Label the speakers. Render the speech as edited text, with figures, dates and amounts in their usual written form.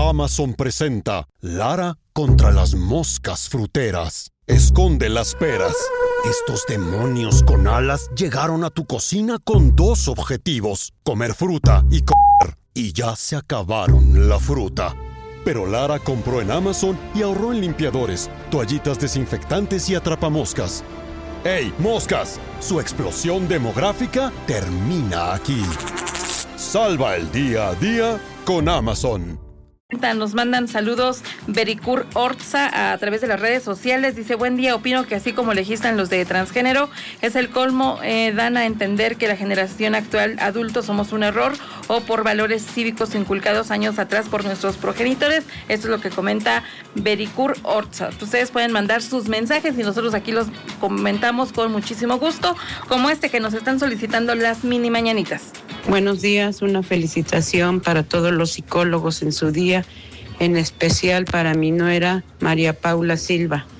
Speaker 1: Amazon presenta Lara contra las moscas fruteras. Esconde las peras. Estos demonios con alas llegaron a tu cocina con dos objetivos: comer fruta y comer. Y ya se acabaron la fruta. Pero Lara compró en Amazon y ahorró en limpiadores, toallitas desinfectantes y atrapamoscas. ¡Ey, moscas! Su explosión demográfica termina aquí. Salva el día a día con Amazon.
Speaker 2: Nos mandan saludos Bericur Orza a través de las redes sociales. Dice: buen día, opino que así como legislan los de transgénero, es el colmo, dan a entender que la generación actual adultos somos un error o por valores cívicos inculcados años atrás por nuestros progenitores. Esto es lo que comenta Bericur Orza. Ustedes pueden mandar sus mensajes y nosotros aquí los comentamos con muchísimo gusto, como este que nos están solicitando las mini mañanitas.
Speaker 3: Buenos días, una felicitación para todos los psicólogos en su día, en especial para mi nuera María Paula Silva.